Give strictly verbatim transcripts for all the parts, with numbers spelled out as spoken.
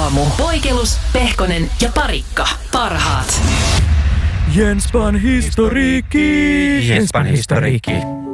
aamu. Poikelus, Pehkonen ja Parikka. Parhaat. Jenspan historiikki. Jenspan historiikki.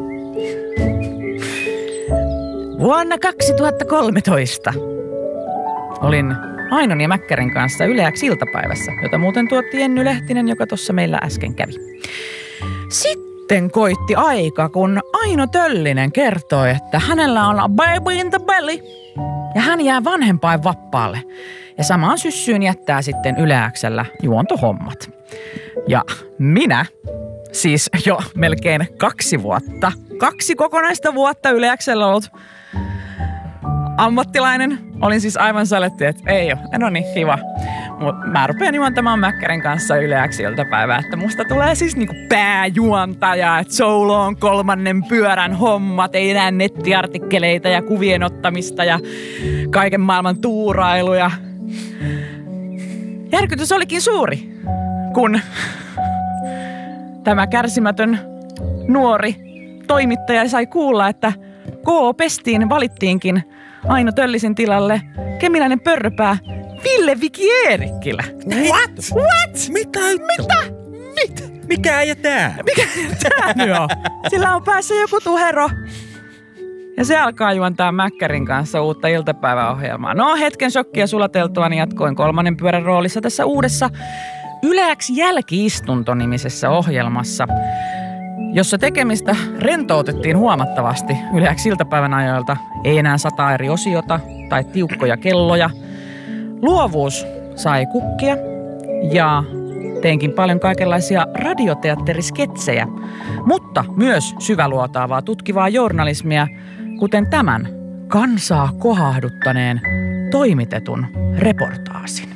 Vuonna kaksituhattakolmetoista olin Ainon ja Mäkkärin kanssa Yle X iltapäivässä, jota muuten tuotti Jenny Lehtinen, joka tuossa meillä äsken kävi. Sitten koitti aika, kun Aino Töllinen kertoi, että hänellä on baby in the belly ja hän jää vanhempain vappaalle. Ja samaan syssyyn jättää sitten Yle X:llä juontohommat. Ja minä, siis jo melkein kaksi vuotta, kaksi kokonaista vuotta Yle X:llä ollut ammattilainen. Olin siis aivan saletti, että ei ole, no niin, kiva. Mutta mä rupean juontamaan Mäkkärin kanssa Yle X iltapäivää, että musta tulee siis niinku pääjuontaja, että solo on kolmannen pyörän hommat, ei enää nettiartikkeleita ja kuvien ottamista ja kaiken maailman tuurailuja. Järkytys olikin suuri, kun tämä kärsimätön nuori toimittaja sai kuulla, että K O-pestiin valittiinkin Aino Töllisen tilalle kemiläinen pörröpää Ville Viki Eerikkilä. What? What? Mitä? Mitä? Mitä? Mikä äijä tää? Mikä tää nyt on? Sillä on päässä joku tuhero. Ja se alkaa juontaa Mäkkärin kanssa uutta iltapäiväohjelmaa. No hetken shokkia sulateltua, niin jatkoin kolmannen pyörän roolissa tässä uudessa Yle X jälki-istunto-nimisessä ohjelmassa, jossa tekemistä rentoutettiin huomattavasti Yle X iltapäivän ajoilta. Ei enää sata eri osiota tai tiukkoja kelloja. Luovuus sai kukkia ja teinkin paljon kaikenlaisia radioteatterisketsejä, mutta myös syväluotaavaa tutkivaa journalismia, kuten tämän kansaa kohahduttaneen toimitetun reportaasin.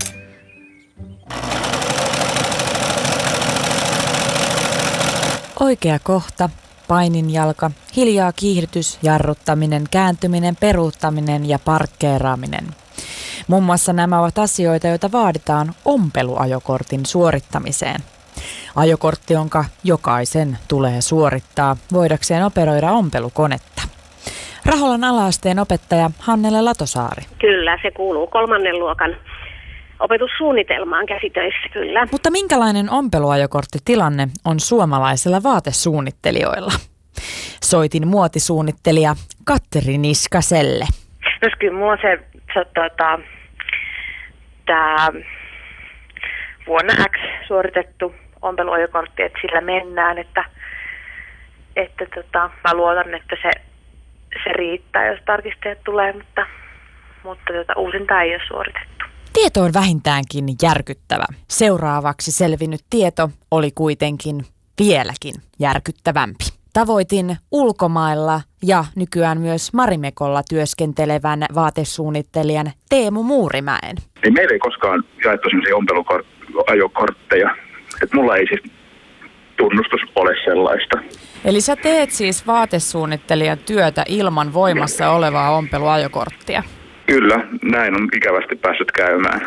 Oikea kohta, paininjalka, hiljaa kiihdytys, jarruttaminen, kääntyminen, peruuttaminen ja parkkeeraaminen. Muun muassa nämä ovat asioita, joita vaaditaan ompeluajokortin suorittamiseen. Ajokortti, jonka jokaisen tulee suorittaa voidakseen operoida ompelukonetta. Raholan ala-asteen opettaja Hannele Latosaari. Kyllä, se kuuluu kolmannen luokan opetussuunnitelmaan käsitöissä, kyllä. Mutta minkälainen ompeluajokorttitilanne on suomalaisilla vaatesuunnittelijoilla? Soitin muotisuunnittelija Katteri Niskaselle. No kyllä mua se, se tota, tää vuonna X suoritettu ompeluajokortti, että sillä mennään, että, että tota, mä luotan, että se, se riittää, jos tarkistajat tulee, mutta, mutta tota, uusinta ei ole suoritettu. Tieto on vähintäänkin järkyttävä. Seuraavaksi selvinnyt tieto oli kuitenkin vieläkin järkyttävämpi. Tavoitin ulkomailla ja nykyään myös Marimekolla työskentelevän vaatesuunnittelijan Teemu Muurimäen. Ei meillä ei koskaan jaettu sellaisia ompeluajokortteja. Että mulla ei siis tunnustus ole sellaista. Eli sä teet siis vaatesuunnittelijan työtä ilman voimassa olevaa ompeluajokorttia? Kyllä, näin on ikävästi päässyt käymään.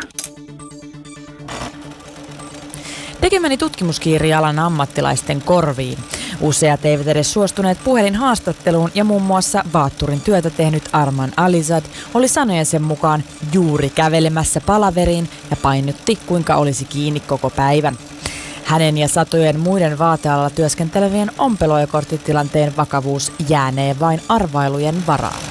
Tekemäni tutkimuskiiri alan ammattilaisten korviin. Useat eivät edes suostuneet puhelinhaastatteluun ja muun muassa vaatturin työtä tehnyt Arman Alizad oli sanojensa mukaan juuri kävelemässä palaveriin ja painotti, kuinka olisi kiinni koko päivän. Hänen ja satojen muiden vaatealalla työskentelevien ompeluajokorttitilanteen vakavuus jäänee vain arvailujen varaan.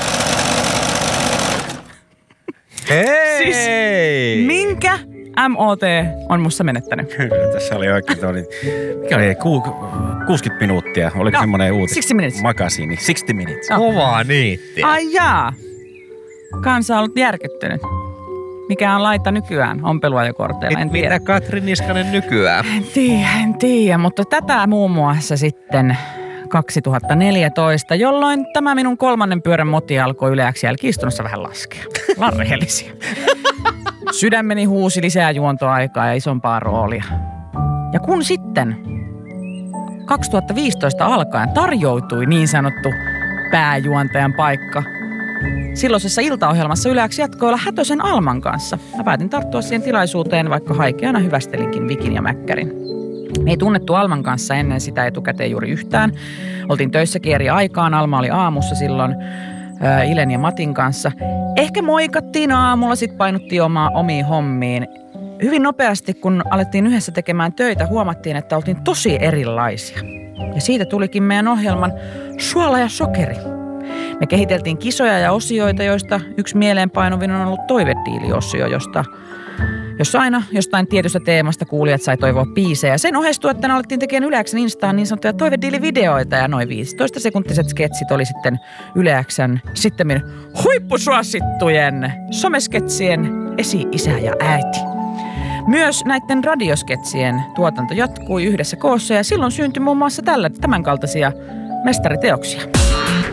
Hei! Siis minkä M O T on musta menettänyt? Kyllä, tässä oli oikein, oli, mikä oli, ku, kuusikymmentä minuuttia, oliko no, semmoinen uutis? sixty minutes. Makasiini, sixty minutes. No. Kovaa niittiä. Ai jaa. Kansa on ollut järkyttynyt. Mikä on laita nykyään ompeluajokorteilla, en tiedä. Mitä Katri Niskanen nykyään? En tiedä, en tiedä, mutta tätä muun muassa sitten kaksituhattaneljätoista, jolloin tämä minun kolmannen pyörän moti alkoi Yle X jälki-istunnossa vähän laskea. Ollaan rehellisiä. Sydämeni huusi lisää juontoaikaa ja isompaa roolia. Ja kun sitten kaksituhattaviisitoista alkaen tarjoutui niin sanottu pääjuontajan paikka silloisessa iltaohjelmassa Yle X jatkoilla Hätösen Alman kanssa, mä päätin tarttua siihen tilaisuuteen, vaikka haikeana hyvästelinkin Vikin ja Mäkkärin. Me ei tunnettu Alman kanssa ennen sitä etukäteen juuri yhtään. Oltiin töissäkin eri aikaan. Alma oli aamussa silloin ää, Ilen ja Matin kanssa. Ehkä moikattiin aamulla, sit painuttiin omaa omiin hommiin. Hyvin nopeasti, kun alettiin yhdessä tekemään töitä, huomattiin, että oltiin tosi erilaisia. Ja siitä tulikin meidän ohjelman Suola ja sokeri. Me kehiteltiin kisoja ja osioita, joista yksi mieleenpainuvin on ollut toivediili-osio, josta, jossa aina jostain tietystä teemasta kuulijat sai toivoa biisejä. Sen oheistuotteena alettiin tekemään Yle X:n Instaan niin sanottuja toivediili-videoita ja noin viisitoista sekuntiset sketsit oli sitten Yle X:n sittemmin huippusuosittujen somesketsien esi-isä ja äiti. Myös näiden radiosketsien tuotanto jatkui yhdessä koossa ja silloin syntyi muun muassa tällä, tämän kaltaisia mestariteoksia.